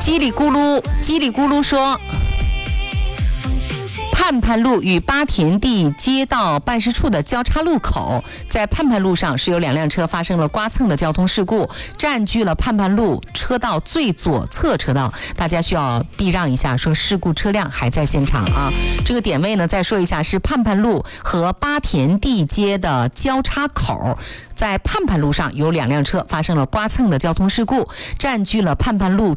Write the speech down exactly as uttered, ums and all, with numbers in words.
叽里咕噜，叽里咕噜说。盼盼路与八田地街道办事处的交叉路口，在盼盼路上是有两辆车发生了刮蹭的交通事故，占据了盼盼路车道最左侧车道，大家需要避让一下。说事故车辆还在现场啊。这个点位呢，再说一下，是盼盼路和八田地街的交叉口。在盼盼路上有两辆车发生了刮蹭的交通事故，占据了盼盼路